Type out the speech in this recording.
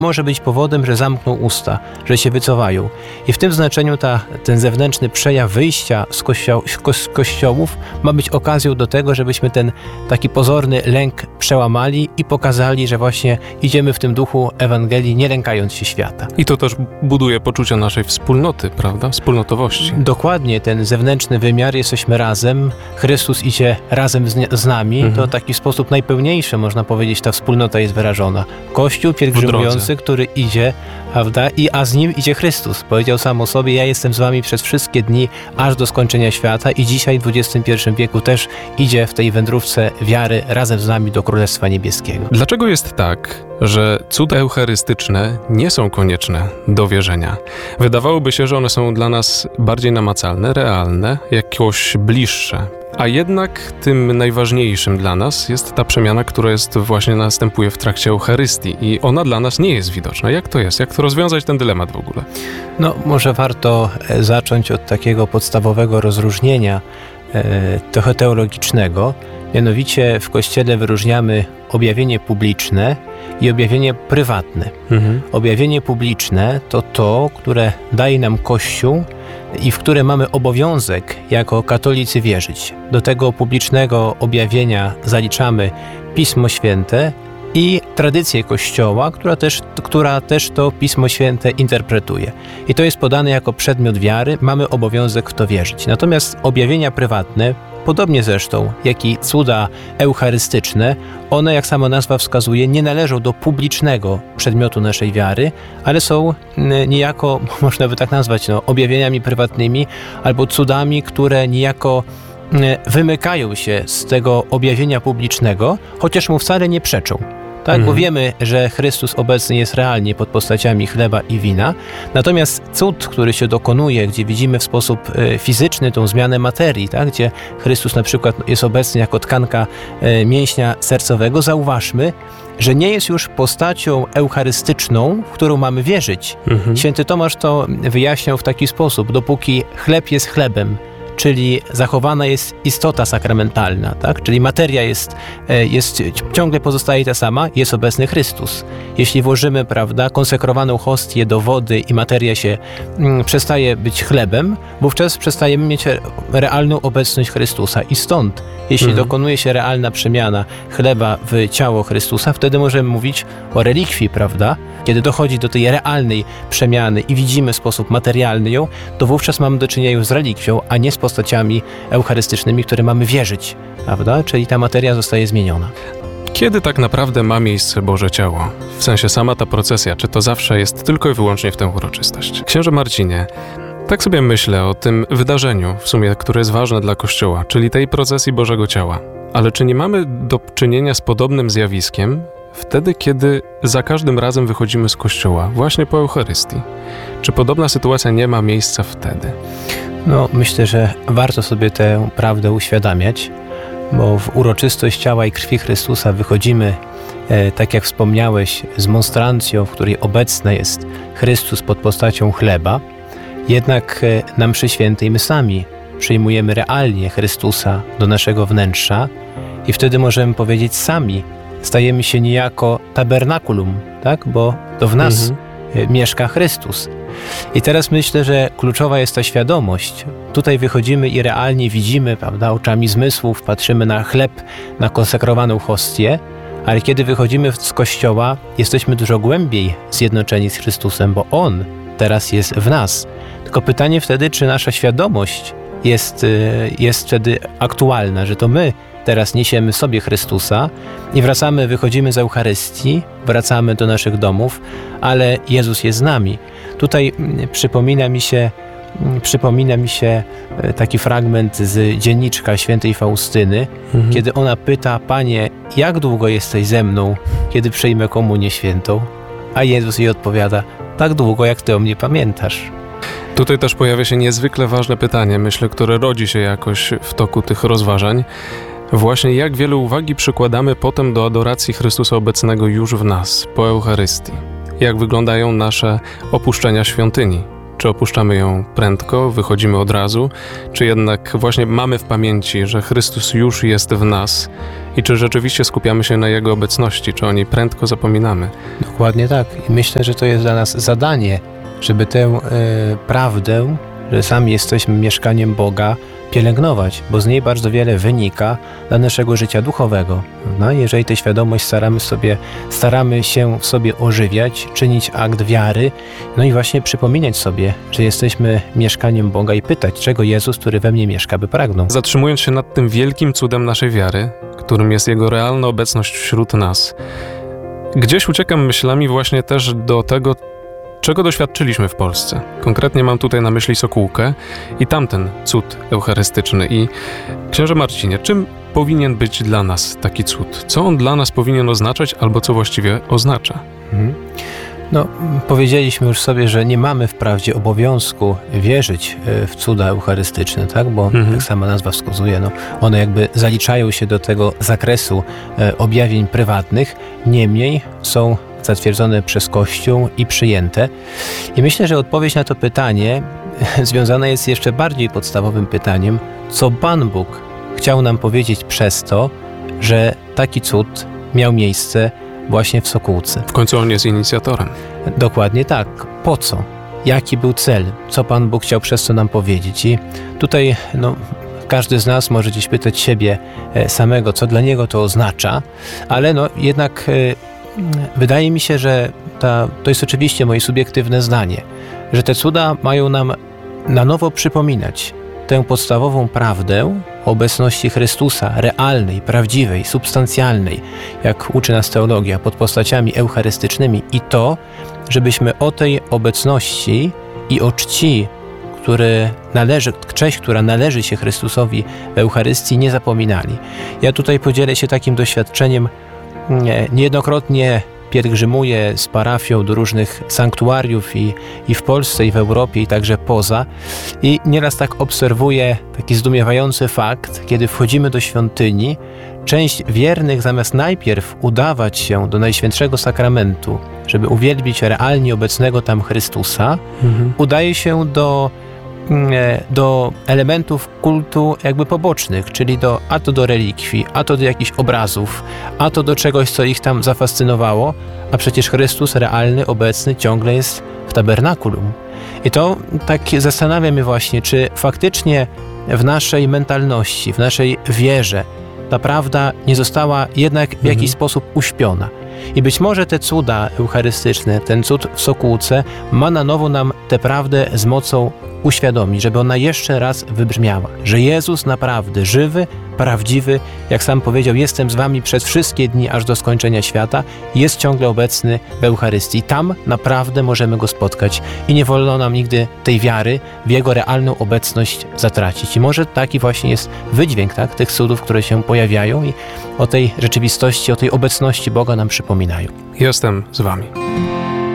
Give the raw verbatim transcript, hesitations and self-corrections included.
może być powodem, że zamkną usta, że się wycofają. I w tym znaczeniu ta, ten zewnętrzny przejaw wyjścia z, kościo z kościołów ma być okazją do tego, żebyśmy ten taki pozorny lęk przełamali i pokazali, że właśnie idziemy w tym duchu Ewangelii, nie lękając się świata. I to też buduje poczucie naszej wspólnoty, prawda? Wspólnotowości. Dokładnie, ten zewnętrzny wymiar, jesteśmy razem, Chrystus idzie razem z, z nami, mhm. to w taki sposób najpełniejszy, można powiedzieć, ta wspólnota jest wyrażona. Kościół pielgrzymujący, który idzie, prawda, i a z nim idzie Chrystus. Powiedział sam o sobie, ja jestem z wami przez wszystkie dni, aż do skończenia świata i dzisiaj w dwudziestym pierwszym wieku też idzie w tej wędrówce wiary razem z nami do Królestwa Niebieskiego. Dlaczego jest tak, że cuda eucharystyczne nie są konieczne do wierzenia? Wydawałoby się, że one są dla nas bardziej namacalne, realne, jakoś bliższe. A jednak tym najważniejszym dla nas jest ta przemiana, która jest właśnie następuje w trakcie Eucharystii i ona dla nas nie jest widoczna. Jak to jest? Jak to rozwiązać ten dylemat w ogóle? No, może warto zacząć od takiego podstawowego rozróżnienia e, trochę teologicznego. Mianowicie w Kościele wyróżniamy objawienie publiczne i objawienie prywatne. Mhm. Objawienie publiczne to to, które daje nam Kościół i w które mamy obowiązek jako katolicy wierzyć. Do tego publicznego objawienia zaliczamy Pismo Święte i tradycję Kościoła, która też, która też to Pismo Święte interpretuje. I to jest podane jako przedmiot wiary, mamy obowiązek w to wierzyć. Natomiast objawienia prywatne, podobnie zresztą jak i cuda eucharystyczne, one, jak sama nazwa wskazuje, nie należą do publicznego przedmiotu naszej wiary, ale są niejako, można by tak nazwać, no, objawieniami prywatnymi albo cudami, które niejako wymykają się z tego objawienia publicznego, chociaż mu wcale nie przeczą. Tak, mhm. bo wiemy, że Chrystus obecny jest realnie pod postaciami chleba i wina, natomiast cud, który się dokonuje, gdzie widzimy w sposób e, fizyczny tą zmianę materii, tak, gdzie Chrystus na przykład jest obecny jako tkanka e, mięśnia sercowego, zauważmy, że nie jest już postacią eucharystyczną, w którą mamy wierzyć. Mhm. Święty Tomasz to wyjaśniał w taki sposób, dopóki chleb jest chlebem, czyli zachowana jest istota sakramentalna, tak? Czyli materia jest, jest, ciągle pozostaje ta sama, jest obecny Chrystus. Jeśli włożymy, prawda, konsekrowaną hostię do wody i materia się mm, przestaje być chlebem, wówczas przestajemy mieć realną obecność Chrystusa. I stąd, jeśli mhm. dokonuje się realna przemiana chleba w ciało Chrystusa, wtedy możemy mówić o relikwii, prawda? Kiedy dochodzi do tej realnej przemiany i widzimy w sposób materialny ją, to wówczas mamy do czynienia z relikwią, a nie z postaciami eucharystycznymi, które mamy wierzyć, prawda? Czyli ta materia zostaje zmieniona. Kiedy tak naprawdę ma miejsce Boże Ciało? W sensie sama ta procesja, czy to zawsze jest tylko i wyłącznie w tę uroczystość? Księże Marcinie, tak sobie myślę o tym wydarzeniu, w sumie, które jest ważne dla Kościoła, czyli tej procesji Bożego Ciała. Ale czy nie mamy do czynienia z podobnym zjawiskiem wtedy, kiedy za każdym razem wychodzimy z Kościoła, właśnie po Eucharystii? Czy podobna sytuacja nie ma miejsca wtedy? No, myślę, że warto sobie tę prawdę uświadamiać, bo w uroczystość ciała i krwi Chrystusa wychodzimy, e, tak jak wspomniałeś, z monstrancją, w której obecny jest Chrystus pod postacią chleba. Jednak e, na mszy świętej my sami przyjmujemy realnie Chrystusa do naszego wnętrza i wtedy możemy powiedzieć sami, stajemy się niejako tabernakulum, tak? Bo to w nas mhm. mieszka Chrystus. I teraz myślę, że kluczowa jest ta świadomość. Tutaj wychodzimy i realnie widzimy, prawda, oczami zmysłów, patrzymy na chleb, na konsekrowaną hostię, ale kiedy wychodzimy z Kościoła, jesteśmy dużo głębiej zjednoczeni z Chrystusem, bo On teraz jest w nas. Tylko pytanie wtedy, czy nasza świadomość jest, jest wtedy aktualna, że to my teraz niesiemy sobie Chrystusa i wracamy, wychodzimy z Eucharystii, wracamy do naszych domów, ale Jezus jest z nami. Tutaj przypomina mi się, przypomina mi się taki fragment z dzienniczka świętej Faustyny, mhm. kiedy ona pyta: Panie, jak długo jesteś ze mną, kiedy przyjmę komunię świętą? A Jezus jej odpowiada: tak długo, jak Ty o mnie pamiętasz. Tutaj też pojawia się niezwykle ważne pytanie, myślę, które rodzi się jakoś w toku tych rozważań. Właśnie jak wiele uwagi przykładamy potem do adoracji Chrystusa obecnego już w nas, po Eucharystii. Jak wyglądają nasze opuszczenia świątyni. Czy opuszczamy ją prędko, wychodzimy od razu, czy jednak właśnie mamy w pamięci, że Chrystus już jest w nas i czy rzeczywiście skupiamy się na Jego obecności, czy o niej prędko zapominamy? Dokładnie tak. I myślę, że to jest dla nas zadanie, żeby tę e, prawdę, że sami jesteśmy mieszkaniem Boga, pielęgnować, bo z niej bardzo wiele wynika dla naszego życia duchowego. No, jeżeli tę świadomość staramy, sobie, staramy się w sobie ożywiać, czynić akt wiary, no i właśnie przypominać sobie, że jesteśmy mieszkaniem Boga i pytać, czego Jezus, który we mnie mieszka, by pragnął. Zatrzymując się nad tym wielkim cudem naszej wiary, którym jest Jego realna obecność wśród nas, gdzieś uciekam myślami właśnie też do tego, czego doświadczyliśmy w Polsce. Konkretnie mam tutaj na myśli Sokółkę i tamten cud eucharystyczny. I księże Marcinie, czym powinien być dla nas taki cud? Co on dla nas powinien oznaczać, albo co właściwie oznacza? Mhm. No, powiedzieliśmy już sobie, że nie mamy wprawdzie obowiązku wierzyć w cuda eucharystyczne, tak? Bo Mhm. jak sama nazwa wskazuje, no, one jakby zaliczają się do tego zakresu e, objawień prywatnych, niemniej są zatwierdzone przez Kościół i przyjęte. I myślę, że odpowiedź na to pytanie związana jest z jeszcze bardziej podstawowym pytaniem, co Pan Bóg chciał nam powiedzieć przez to, że taki cud miał miejsce właśnie w Sokółce. W końcu on jest inicjatorem. Dokładnie tak. Po co? Jaki był cel? Co Pan Bóg chciał przez to nam powiedzieć? I tutaj no, każdy z nas może gdzieś pytać siebie samego, co dla niego to oznacza, ale no jednak wydaje mi się, że ta, to jest oczywiście moje subiektywne zdanie, że te cuda mają nam na nowo przypominać tę podstawową prawdę o obecności Chrystusa, realnej, prawdziwej, substancjalnej, jak uczy nas teologia, pod postaciami eucharystycznymi i to, żebyśmy o tej obecności i o czci, który należy, cześć, która należy się Chrystusowi w Eucharystii, nie zapominali. Ja tutaj podzielę się takim doświadczeniem. Nie, niejednokrotnie pielgrzymuję z parafią do różnych sanktuariów i, i w Polsce, i w Europie, i także poza. I nieraz tak obserwuję taki zdumiewający fakt, kiedy wchodzimy do świątyni, część wiernych zamiast najpierw udawać się do Najświętszego Sakramentu, żeby uwielbić realnie obecnego tam Chrystusa, Mhm. udaje się do do elementów kultu jakby pobocznych, czyli do, a to do relikwii, a to do jakichś obrazów, a to do czegoś, co ich tam zafascynowało, a przecież Chrystus realny, obecny ciągle jest w tabernakulum. I to tak zastanawia mnie właśnie, czy faktycznie w naszej mentalności, w naszej wierze ta prawda nie została jednak w jakiś Mhm. sposób uśpiona. I być może te cuda eucharystyczne, ten cud w Sokółce ma na nowo nam tę prawdę z mocą uświadomić, żeby ona jeszcze raz wybrzmiała, że Jezus naprawdę żywy, prawdziwy, jak sam powiedział, jestem z wami przez wszystkie dni aż do skończenia świata, jest ciągle obecny w Eucharystii. Tam naprawdę możemy Go spotkać i nie wolno nam nigdy tej wiary w Jego realną obecność zatracić. I może taki właśnie jest wydźwięk, tak, tych cudów, które się pojawiają i o tej rzeczywistości, o tej obecności Boga nam przypominają. Jestem z wami.